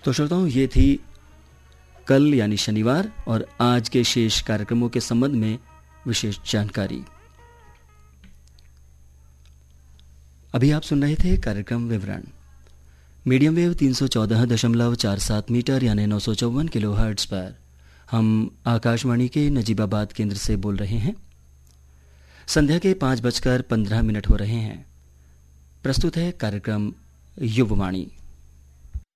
तो श्रोताओं, ये थी कल यानी शनिवार और आज के शेष कार्यक्रमों के संबंध में विशेष जानकारी। अभी आप सुन रहे थे कार्यक्रम विवरण। मीडियम वेव 314.47 मीटर यानी 954 किलोहर्ट्ज पर हम आकाशवाणी के नजीबाबाद केंद्र से बोल रहे हैं। संध्या के 5:15 हो रहे हैं। प्रस्तुत है कार्यक्रम युववाणी।